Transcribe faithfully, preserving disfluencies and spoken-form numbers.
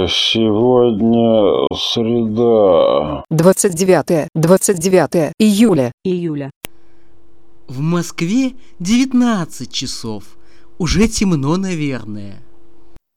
Сегодня среда. двадцать девятое, двадцать девятое июля. Июля. В Москве девятнадцать часов. Уже темно, наверное.